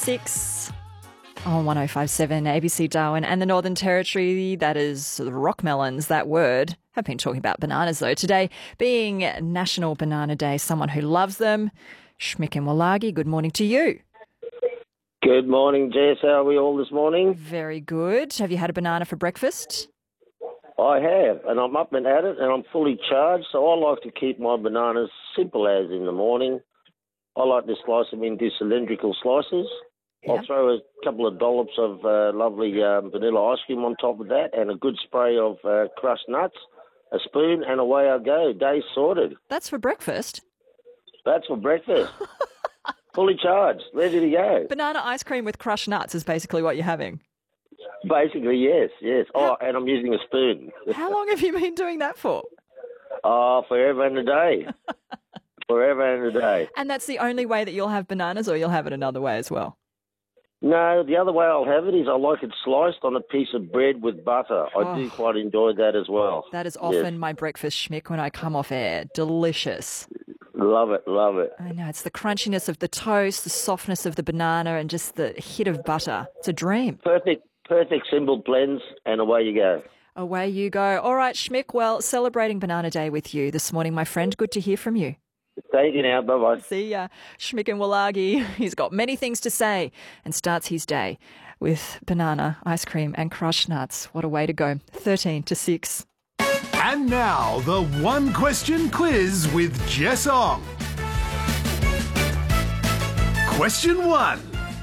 6 on 105.7 ABC Darwin and the Northern Territory. That is the rockmelons, that word. I've been talking about bananas, though. Today being National Banana Day, someone who loves them. Schmick and Wallagi, good morning to you. Good morning, Jess. How are we all this morning? Very good. Have you had a banana for breakfast? I have, and I'm up and at it, and I'm fully charged, so I like to keep my bananas simple as in the morning. I like to slice them into cylindrical slices. Yep. I'll throw a couple of dollops of lovely vanilla ice cream on top of that and a good spray of crushed nuts, a spoon, and away I go. Day sorted. That's for breakfast? That's for breakfast. Fully charged, ready to go. Banana ice cream with crushed nuts is basically what you're having? Basically, yes. Oh, and I'm using a spoon. How long have you been doing that for? Oh, forever and a day. Forever and a day. And that's the only way that you'll have bananas, or you'll have it another way as well? No, the other way I'll have it is I like it sliced on a piece of bread with butter. I do quite enjoy that as well. That is often my breakfast, Schmick, when I come off air. Delicious. Love it, love it. I know, it's the crunchiness of the toast, the softness of the banana, and just the hit of butter. It's a dream. Perfect simple blends, and away you go. Away you go. All right, Schmick, well, celebrating Banana Day with you this morning, my friend. Good to hear from you. Thank you now. Bye-bye. See ya. Schmick and Wallagi. He's got many things to say and starts his day with banana, ice cream and crushed nuts. What a way to go. 13 to 6. And now, the one question quiz with Jess Ong. Question 1.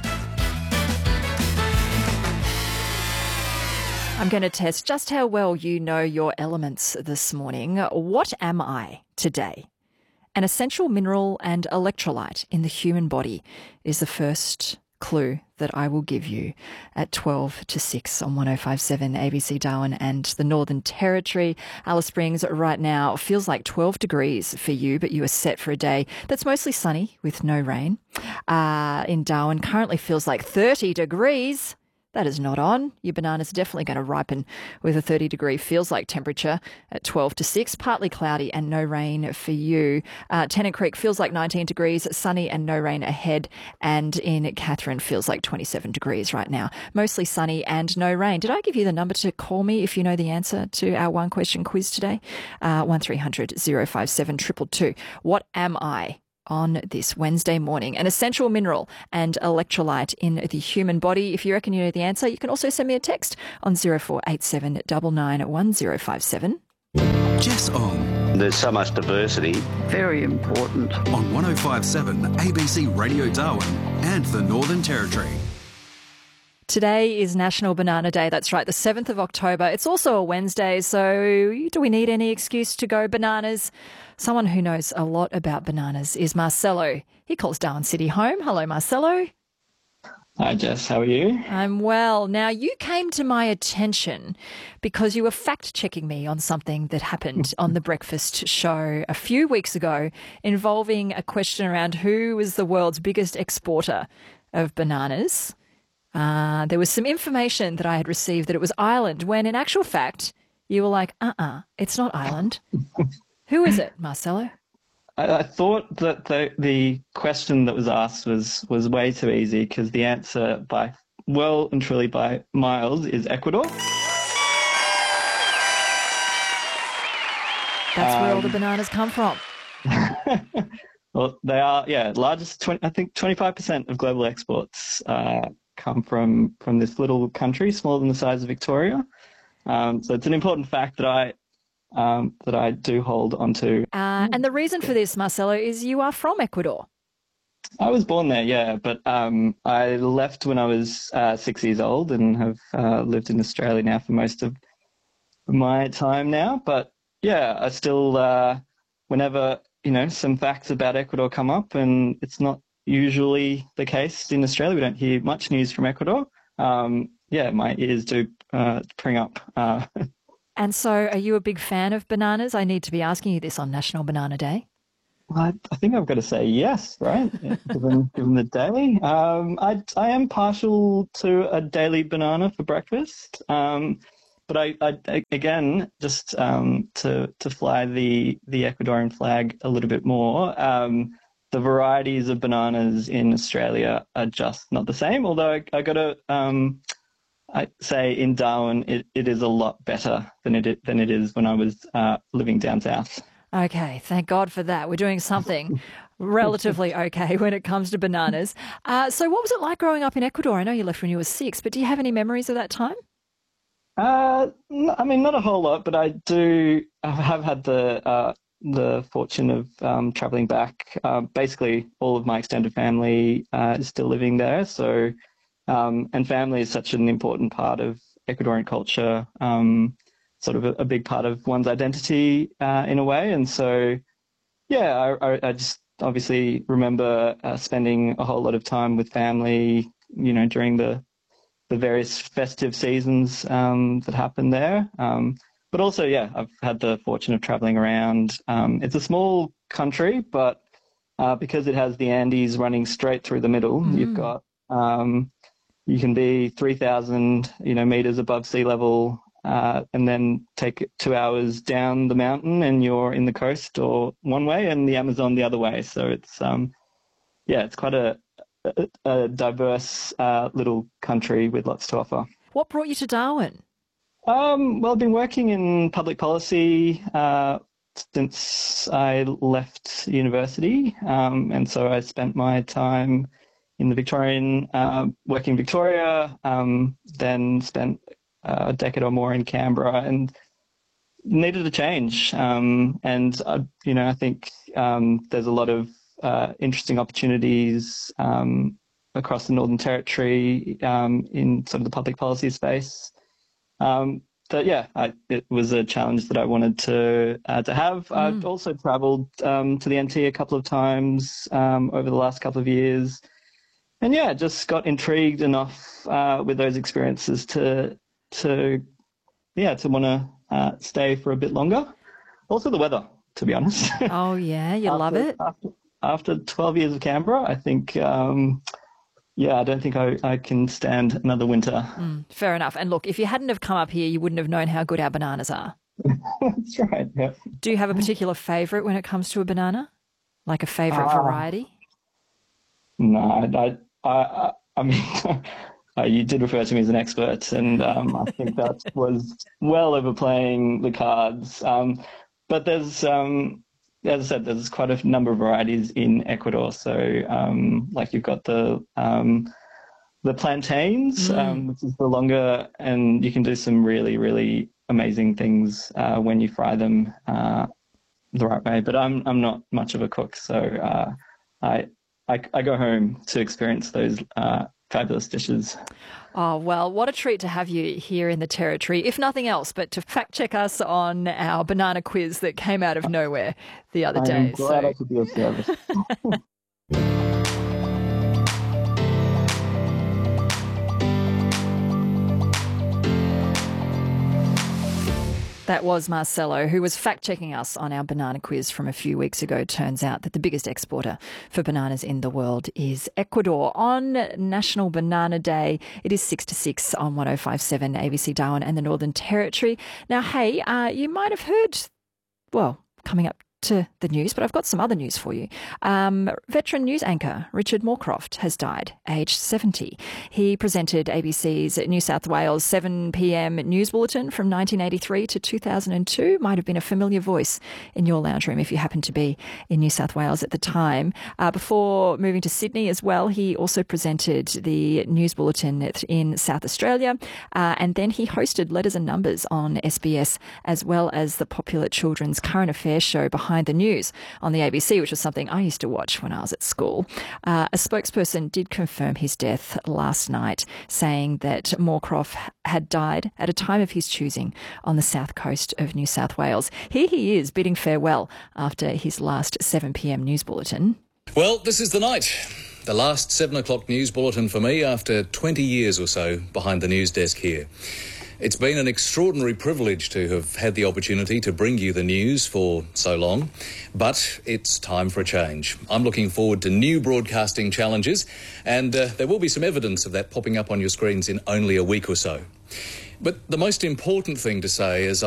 I'm going to test just how well you know your elements this morning. What am I today? An essential mineral and electrolyte in the human body is the first clue that I will give you at 12 to 6 on 105.7 ABC Darwin and the Northern Territory. Alice Springs right now feels like 12 degrees for you, but you are set for a day that's mostly sunny with no rain. In Darwin currently feels like 30 degrees. That is not on. Your banana's definitely going to ripen with a 30-degree feels-like temperature at 12 to 6. Partly cloudy and no rain for you. Tennant Creek feels like 19 degrees, sunny and no rain ahead. And in Katherine feels like 27 degrees right now. Mostly sunny and no rain. Did I give you the number to call me if you know the answer to our one-question quiz today? 1300 057 222. What am I? On this Wednesday morning, an essential mineral and electrolyte in the human body. If you reckon you know the answer, you can also send me a text on 0487 991057. Jess Ong. There's so much diversity. Very important. On 105.7 ABC Radio Darwin and the Northern Territory. Today is National Banana Day. That's right, the 7th of October. It's also a Wednesday, so do we need any excuse to go bananas? Someone who knows a lot about bananas is Marcelo. He calls Darwin City home. Hello, Marcelo. Hi, Jess. How are you? I'm well. Now, you came to my attention because you were fact-checking me on something that happened on the breakfast show a few weeks ago involving a question around who was the world's biggest exporter of bananas. There was some information that I had received that it was Ireland, when in actual fact, you were like, it's not Ireland. Who is it, Marcelo? I thought that the question that was asked was way too easy, because the answer by miles is Ecuador. That's where all the bananas come from. Well, they are, largest, I think 25% of global exports come from this little country, smaller than the size of Victoria. So it's an important fact that I do hold onto. And the reason for this, Marcelo, is you are from Ecuador. I was born there, yeah, but I left when I was 6 years old and have lived in Australia now for most of my time now. But yeah, I still, whenever, some facts about Ecuador come up, and it's not usually the case in Australia, we don't hear much news from Ecuador. My ears do spring up. And so are you a big fan of bananas? I need to be asking you this on National Banana Day. Well, I think I've got to say yes, right? given the day. I am partial to a daily banana for breakfast. But I again, just to fly the Ecuadorian flag a little bit more, the varieties of bananas in Australia are just not the same. Although I got to I say in Darwin, it is a lot better than it is when I was living down south. Okay, thank God for that. We're doing something relatively okay when it comes to bananas. So what was it like growing up in Ecuador? I know you left when you were 6, but do you have any memories of that time? I mean, not a whole lot, but I have had the fortune of traveling back. Basically, all of my extended family is still living there. So, and family is such an important part of Ecuadorian culture, sort of a big part of one's identity in a way. And so, yeah, I just obviously remember spending a whole lot of time with family, during the various festive seasons that happen there. But also, yeah, I've had the fortune of traveling around. It's a small country, but because it has the Andes running straight through the middle, you've got, you can be 3,000, meters above sea level, and then take 2 hours down the mountain and you're in the coast or one way and the Amazon the other way. So it's, it's quite a diverse little country with lots to offer. What brought you to Darwin? Well, I've been working in public policy since I left university, and so I spent my time in the Victorian, working in Victoria, then spent a decade or more in Canberra and needed a change. And, I think there's a lot of interesting opportunities across the Northern Territory in sort of the public policy space. But yeah, it was a challenge that I wanted to have. I've also travelled to the NT a couple of times over the last couple of years, and yeah, just got intrigued enough with those experiences to want to stay for a bit longer. Also, the weather, to be honest. Oh yeah, you love it. After 12 years of Canberra, I think. I don't think I can stand another winter. Fair enough. And look, if you hadn't have come up here, you wouldn't have known how good our bananas are. That's right, yeah. Do you have a particular favourite when it comes to a banana? Like a favourite variety? No, I mean, you did refer to me as an expert, and I think that was well overplaying the cards. But there's... as I said, there's quite a number of varieties in Ecuador. So, you've got the plantains, which is the longer, and you can do some really, really amazing things when you fry them the right way. But I'm not much of a cook, so I go home to experience those fabulous dishes. Oh, well, what a treat to have you here in the Territory, if nothing else, but to fact check us on our banana quiz that came out of nowhere the other day. I'm glad I could be of service. That was Marcelo, who was fact-checking us on our banana quiz from a few weeks ago. Turns out that the biggest exporter for bananas in the world is Ecuador. On National Banana Day, it is 6 to 6 on 105.7 ABC Darwin and the Northern Territory. Now, hey, you might have heard, coming up to the news, but I've got some other news for you. Veteran news anchor Richard Moorcroft has died, aged 70. He presented ABC's New South Wales 7 p.m. news bulletin from 1983 to 2002. Might have been a familiar voice in your lounge room if you happened to be in New South Wales at the time. Before moving to Sydney as well, he also presented the news bulletin in South Australia, and then he hosted Letters and Numbers on SBS, as well as the popular children's current affairs show Behind the News on the ABC, which was something I used to watch when I was at school. A spokesperson did confirm his death last night, saying that Moorcroft had died at a time of his choosing on the south coast of New South Wales. Here he is bidding farewell after his last 7 p.m. news bulletin. Well, this is the night. The last 7 o'clock news bulletin for me after 20 years or so behind the news desk here. It's been an extraordinary privilege to have had the opportunity to bring you the news for so long, but it's time for a change. I'm looking forward to new broadcasting challenges, and there will be some evidence of that popping up on your screens in only a week or so. But the most important thing to say is